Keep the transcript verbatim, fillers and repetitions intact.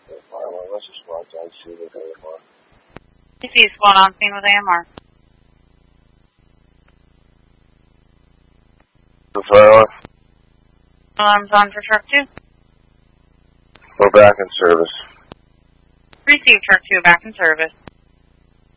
What's the squad on scene with A M R? You see squad on scene with A M R. The fire Alarms on for truck two. We're back in service. Receive truck two back in service.